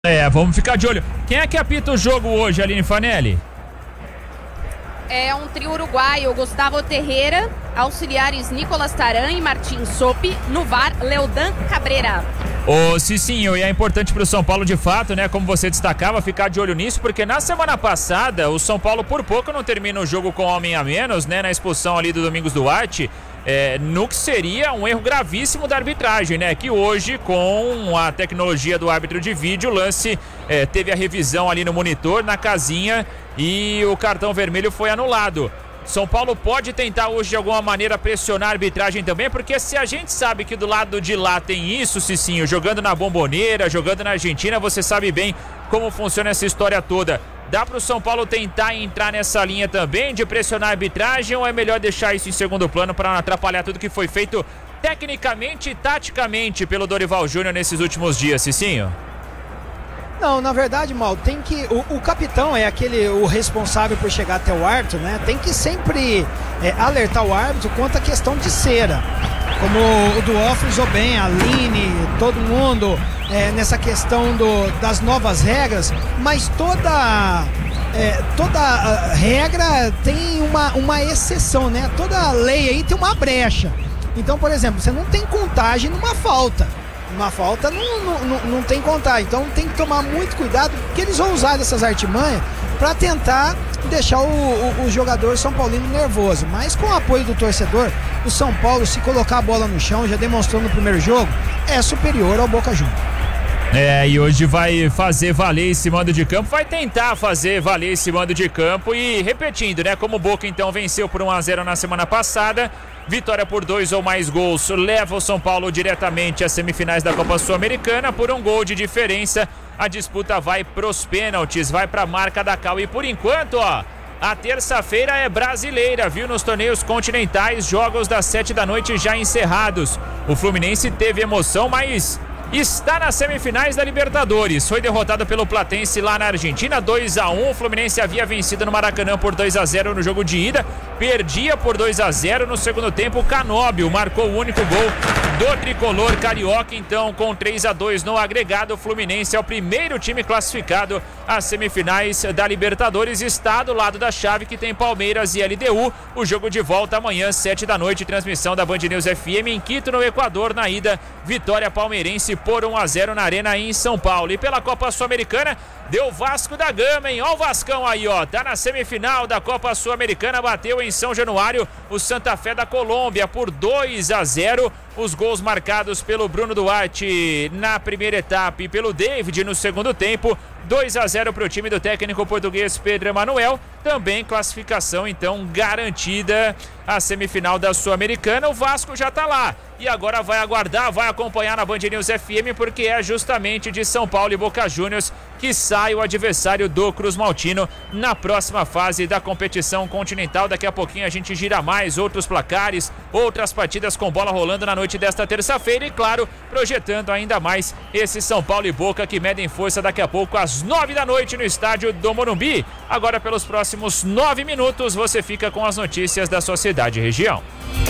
Vamos ficar de olho. Quem é que apita o jogo hoje, Aline Fanelli? É um trio uruguaio, Gustavo Terreira, auxiliares Nicolas Taran e Martin Sopi, no VAR, Leodan Cabreira. Ô Cicinho, e é importante pro São Paulo de fato, né, como você destacava, ficar de olho nisso, porque na semana passada o São Paulo por pouco não termina o jogo com homem a menos, né, na expulsão ali do Domingos Duarte, no que seria um erro gravíssimo da arbitragem, né, que hoje com a tecnologia do árbitro de vídeo, o lance teve a revisão ali no monitor, na casinha, e o cartão vermelho foi anulado. São Paulo pode tentar hoje de alguma maneira pressionar a arbitragem também, porque se a gente sabe que do lado de lá tem isso, Cicinho, jogando na Bombonera, jogando na Argentina, você sabe bem como funciona essa história toda. Dá para o São Paulo tentar entrar nessa linha também de pressionar a arbitragem, ou é melhor deixar isso em segundo plano para não atrapalhar tudo que foi feito tecnicamente e taticamente pelo Dorival Júnior nesses últimos dias, Cicinho? Não, na verdade, Mal, tem que. O capitão é o responsável por chegar até o árbitro, né? Tem que sempre alertar o árbitro quanto à questão de cera. Como o Duó frisou bem, a Aline, todo mundo, nessa questão das novas regras, mas toda regra tem uma exceção, né? Toda lei aí tem uma brecha. Então, por exemplo, você não tem contagem numa falta. Uma falta não tem contagem, então tem que tomar muito cuidado, porque eles vão usar dessas artimanhas para tentar deixar o jogador São Paulino nervoso. Mas com o apoio do torcedor, o São Paulo, se colocar a bola no chão, já demonstrou no primeiro jogo, é superior ao Boca Juniors. E hoje vai fazer valer esse mando de campo, vai tentar fazer valer esse mando de campo e repetindo, né? Como o Boca então venceu por 1-0 na semana passada, vitória por 2 ou mais gols leva o São Paulo diretamente às semifinais da Copa Sul-Americana por 1 gol de diferença. A disputa vai pros pênaltis, vai pra marca da cal e por enquanto, a terça-feira é brasileira, viu? Nos torneios continentais, jogos das 7 da noite já encerrados. O Fluminense teve emoção, mas está nas semifinais da Libertadores. Foi derrotado pelo Platense lá na Argentina, 2-1. O Fluminense havia vencido no Maracanã por 2-0 no jogo de ida. Perdia por 2-0 no segundo tempo. O Canóbio marcou o único gol do tricolor carioca. Então, com 3-2 no agregado, o Fluminense é o primeiro time classificado às semifinais da Libertadores. Está do lado da chave que tem Palmeiras e LDU. O jogo de volta amanhã, 7 da noite. Transmissão da Band News FM em Quito, no Equador. Na ida, vitória palmeirense por 1-0 na Arena em São Paulo. E pela Copa Sul-Americana, deu Vasco da Gama, hein? Ó o Vascão aí, tá na semifinal da Copa Sul-Americana, bateu em São Januário o Santa Fé da Colômbia por 2-0. Os gols marcados pelo Bruno Duarte na primeira etapa e pelo David no segundo tempo. 2-0 para o time do técnico português Pedro Emanuel. Também classificação, então, garantida a semifinal da Sul-Americana. O Vasco já está lá e agora vai aguardar, vai acompanhar na Band News FM, porque é justamente de São Paulo e Boca Juniors que sai o adversário do Cruz Maltino na próxima fase da competição continental. Daqui a pouquinho a gente gira mais outros placares, outras partidas com bola rolando na noite desta terça-feira e, claro, projetando ainda mais esse São Paulo e Boca que medem força daqui a pouco às 9 da noite no estádio do Morumbi. Agora, pelos próximos 9 minutos, você fica com as notícias da sua cidade e região.